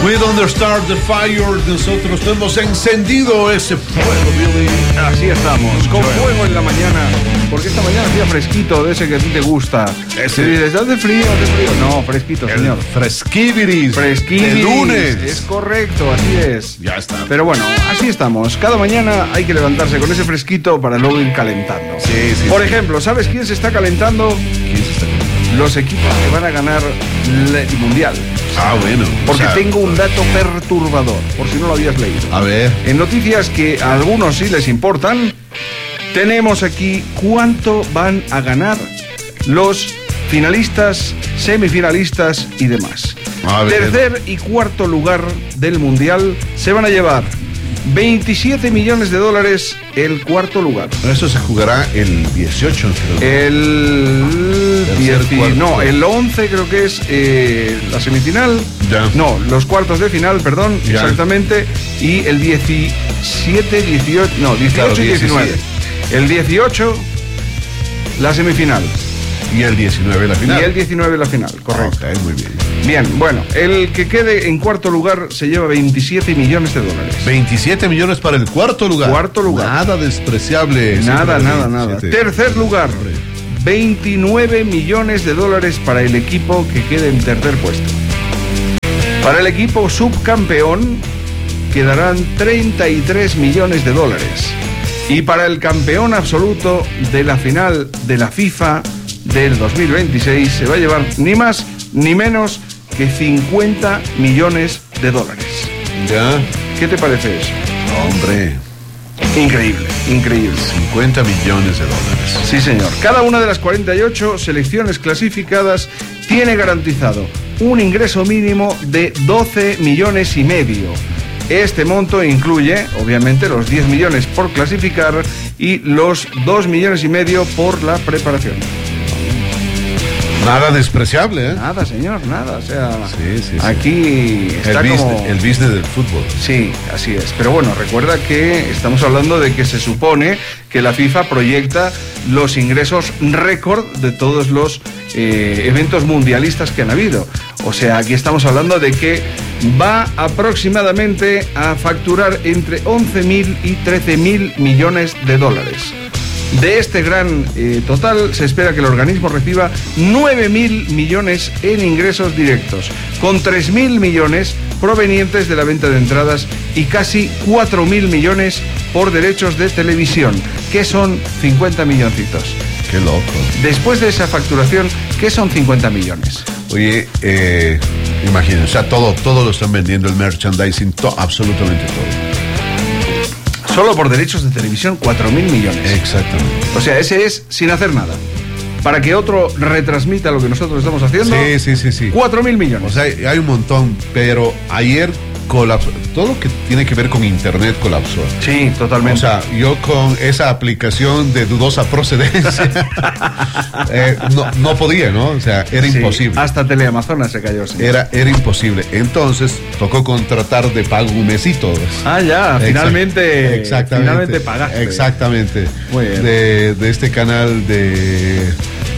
We don't start the fire. Nosotros hemos encendido ese fuego, Billy. Así estamos, con fuego en la mañana. Porque esta mañana hacía fresquito, de ese que a ti te gusta. Ese. Dices, ¿hace frío? ¿Hace frío? No, fresquito, señor. Fresquiviris. Fresquiviris. De lunes. Es correcto, así es. Ya está. Pero bueno, así estamos. Cada mañana hay que levantarse con ese fresquito para luego ir calentando. Sí. Por ejemplo, ¿sabes quién se está calentando? ¿Quién se está calentando? Los equipos que van a ganar el Mundial. Ah, bueno. Porque tengo un dato perturbador, por si no lo habías leído. A ver. En noticias que a algunos sí les importan, tenemos aquí cuánto van a ganar los finalistas, semifinalistas y demás. A ver. Tercer y cuarto lugar del Mundial se van a llevar 27 millones de dólares el cuarto lugar. Eso se jugará el 18, creo. El 11 creo que es la semifinal. Ya. No, los cuartos de final, perdón, Ya. Exactamente. Y el 17, 18, no, 18 Claro, y 19. 17. El 18, la semifinal. Y el 19 la final. Y el 19 la final, correcto. Ok, muy bien. Bien, bueno, el que quede en cuarto lugar se lleva 27 millones de dólares. 27 millones para el cuarto lugar. Cuarto lugar. Nada despreciable. Nada. 27. Tercer lugar, 29 millones de dólares para el equipo que quede en tercer puesto. Para el equipo subcampeón quedarán 33 millones de dólares. Y para el campeón absoluto de la final de la FIFA del 2026 se va a llevar ni más ni menos que 50 millones de dólares. Ya. ¿Qué te parece eso? Hombre. Increíble. 50 millones de dólares. Sí, señor. Cada una de las 48 selecciones clasificadas tiene garantizado un ingreso mínimo de 12 millones y medio. Este monto incluye, obviamente, los 10 millones por clasificar y los 2 millones y medio por la preparación. Nada despreciable, ¿eh? Nada, señor, nada. O sea, Sí. aquí está El business del fútbol. Sí, así es. Pero bueno, recuerda que estamos hablando de que se supone que la FIFA proyecta los ingresos récord de todos los eventos mundialistas que han habido. O sea, aquí estamos hablando de que va aproximadamente a facturar entre 11.000 y 13.000 millones de dólares. De este gran total, se espera que el organismo reciba 9.000 millones en ingresos directos, con 3.000 millones provenientes de la venta de entradas y casi 4.000 millones por derechos de televisión, que son 50 milloncitos. Qué loco. Después de esa facturación, ¿qué son 50 millones? Oye, imagínense, o sea, todo lo están vendiendo, el merchandising, absolutamente todo. Solo por derechos de televisión, 4.000 millones. Exactamente. O sea, ese es sin hacer nada. Para que otro retransmita lo que nosotros estamos haciendo. Sí. 4.000 millones. O sea, hay un montón, pero ayer colapsó. Todo lo que tiene que ver con internet colapsó. Sí, totalmente. O sea, yo con esa aplicación de dudosa procedencia no podía, ¿no? O sea, era imposible. Hasta Teleamazonas se cayó. Sí. Era imposible. Entonces tocó contratar de pago un mesito. Ah, ya, finalmente. Exactamente. Finalmente pagaste. Exactamente. Muy bien. De este canal de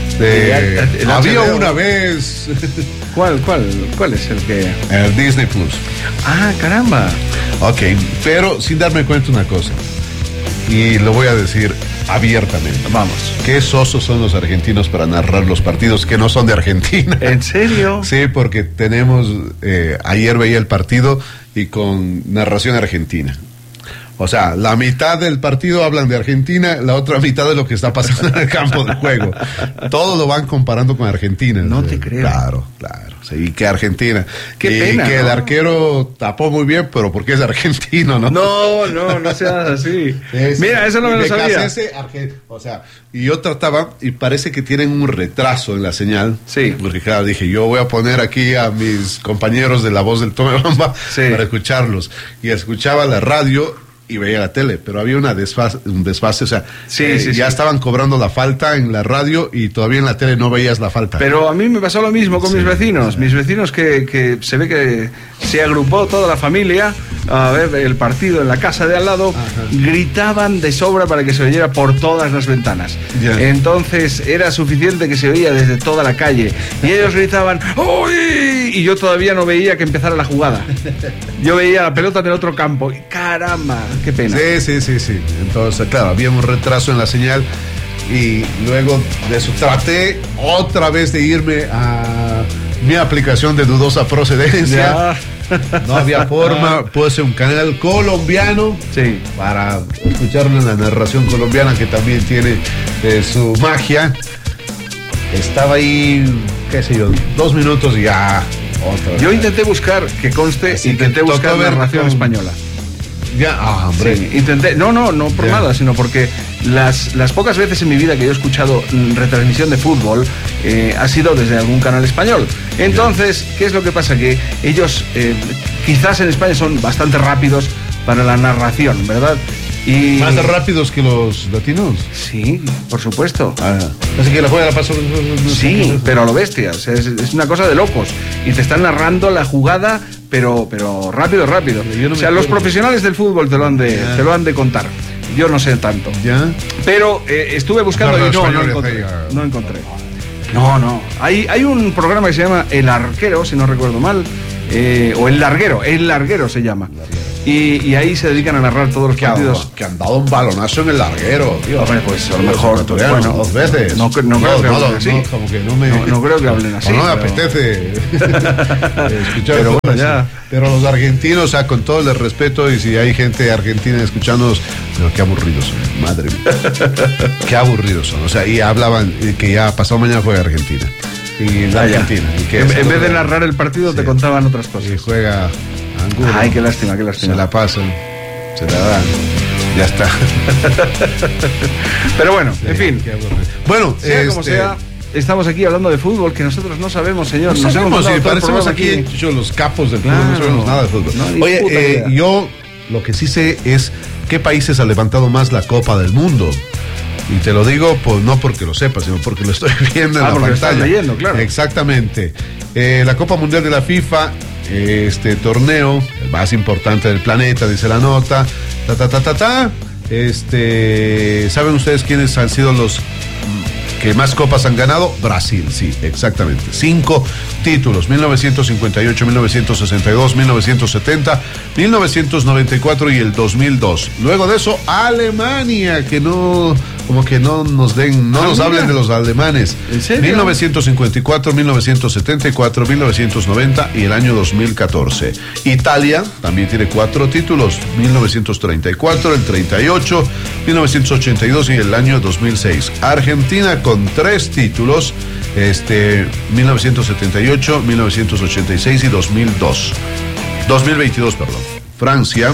el había HBO. una vez. ¿Cuál es el que...? El Disney Plus. Ah, caramba. Ok, pero sin darme cuenta una cosa, y lo voy a decir abiertamente. Vamos. Qué sosos son los argentinos para narrar los partidos que no son de Argentina. ¿En serio? Sí, porque tenemos, ayer veía el partido y con narración argentina. O sea, la mitad del partido hablan de Argentina, la otra mitad de lo que está pasando en el campo de juego. Todo lo van comparando con Argentina. No te creo. Claro. Sí, y que Argentina. Qué y pena, que ¿no? el arquero tapó muy bien, pero porque es argentino, ¿no? No seas así. Mira, eso no me lo sabía. O sea, y yo trataba, y parece que tienen un retraso en la señal. Sí. Porque claro, dije, yo voy a poner aquí a mis compañeros de La Voz del Tome Bamba para escucharlos. Y escuchaba la radio y veía la tele, pero había un desfase, o sea, ya estaban cobrando la falta en la radio y todavía en la tele no veías la falta. Pero a mí me pasó lo mismo con mis vecinos que se ve que se agrupó toda la familia a ver el partido en la casa de al lado. Ajá. Gritaban de sobra para que se oyera por todas las ventanas. Ya. Entonces era suficiente que se oía desde toda la calle. Y ellos gritaban ¡Uy! Y yo todavía no veía que empezara la jugada. Yo veía la pelota en el otro campo. Y ¡caramba! ¡Qué pena! Sí. Entonces, claro, había un retraso en la señal. Y luego de eso traté otra vez de irme a mi aplicación de dudosa procedencia. Ya. No había forma. Puse un canal colombiano, Sí. para escuchar la narración colombiana, que también tiene su magia. Estaba ahí, qué sé yo, 2 minutos y ya otra vez. Yo intenté buscar, que conste, Así que intenté tocó buscar ver narración con- española. Ya, hombre. Sí, intenté, no por Ya. nada, sino porque las pocas veces en mi vida que yo he escuchado retransmisión de fútbol ha sido desde algún canal español. Entonces, ¿qué es lo que pasa? Que ellos quizás en España son bastante rápidos para la narración, ¿verdad? Y Más rápidos que los latinos. sí, por supuesto. Así que la juega la paso. Sí, pero a lo bestia, o sea, es una cosa de locos. Y te están narrando la jugada, pero rápido. Yo no O sea, me los acuerdo. profesionales del fútbol te lo han de contar. Yo no sé tanto. Ya. Pero estuve buscando Claro, y no español, encontré. ya. No encontré. No. Hay un programa que se llama El Arquero, si no recuerdo mal. O El Larguero se llama. Y ahí se dedican a narrar todos los partidos. Que han dado un balonazo en el larguero, tío. Hombre, pues a lo mejor, ecuatorianos, bueno, 2 veces. no creo que hablen así. como que no me. No creo que hablen así, No me pero- apetece escuchar. Pero todo bueno, así. ya. Pero los argentinos, o sea, con todo el respeto, y si hay gente argentina escuchándonos, pero qué aburridos son, madre mía. Qué aburridos son. O sea, y hablaban que ya pasado mañana juega Argentina. Y la Ya. Argentina. Y que En vez de narrar el partido, te contaban otras Y cosas. juega Angulo. Ay, qué lástima. Se la pasan, se la dan. Ya está. Pero bueno, en fin. Qué aburrido. Bueno, Sea como sea, estamos aquí hablando de fútbol, que nosotros no sabemos, señor. no Nos sabemos, hemos si pasado todo el parecemos programa aquí chucho, los capos del Claro. fútbol, no sabemos nada de fútbol. No, ni Oye, puta idea. yo lo que sí sé es qué países ha levantado más la Copa del Mundo. Y te lo digo no porque lo sepas, sino porque lo estoy viendo en la porque lo estás pantalla. leyendo, claro. Exactamente. La Copa Mundial de la FIFA, este torneo, el más importante del planeta, dice la nota. ¿Saben ustedes quiénes han sido los que más copas han ganado? Brasil, sí, exactamente. 5 títulos: 1958, 1962, 1970, 1994 y el 2002. Luego de eso, Alemania, que no, como que no nos den, no nos hablen de los alemanes. ¿En serio? 1954, 1974, 1990 y el año 2014. Italia también tiene 4 títulos: 1934, el 38, 1982 y el año 2006. Argentina con 3 títulos, 1978, 1986 y 2022, perdón. Francia,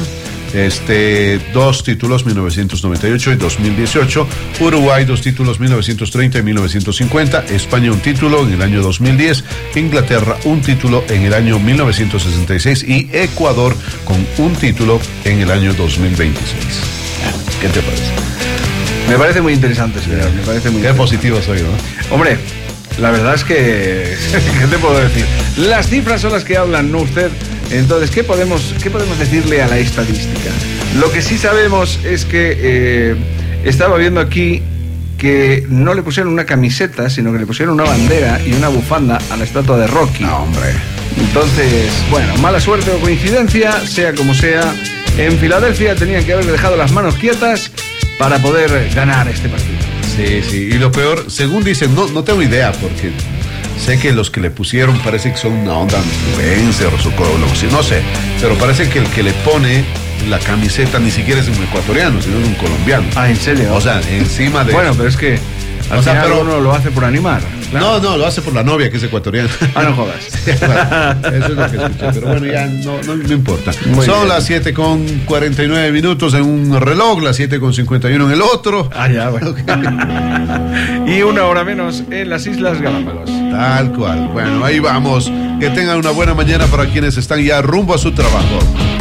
2 títulos, 1998 y 2018. Uruguay, 2 títulos, 1930 y 1950. España, 1 título en el año 2010. Inglaterra, 1 título en el año 1966 y Ecuador con 1 título en el año 2026. ¿Qué te parece? Me parece muy interesante, señor. Me parece muy Qué interesante. positivo soy, ¿no? Hombre, la verdad es que... ¿Qué te puedo decir? Las cifras son las que hablan, no usted. Entonces, ¿qué podemos decirle a la estadística? Lo que sí sabemos es que estaba viendo aquí que no le pusieron una camiseta, sino que le pusieron una bandera y una bufanda a la estatua de Rocky. No, hombre. Entonces, bueno, mala suerte o coincidencia, sea como sea, en Filadelfia tenían que haber dejado las manos quietas para poder ganar este partido. Sí. Y lo peor, según dicen, no tengo idea, porque sé que los que le pusieron parece que son una onda influencer o no sé, pero parece que el que le pone la camiseta ni siquiera es un ecuatoriano, sino es un colombiano. Ah, ¿en serio? O sea, encima de... Bueno, pero es que al O sea, final pero- uno lo hace por animar. Claro. No, lo hace por la novia, que es ecuatoriana. Ah, no jodas. Eso es lo que escuché, pero bueno, ya no importa. Muy Son bien. las 7:49 en un reloj, las 7:51 en el otro. Ah, ya, bueno. Y 1 hora menos en las Islas Galápagos. Tal cual. Bueno, ahí vamos. Que tengan una buena mañana para quienes están ya rumbo a su trabajo.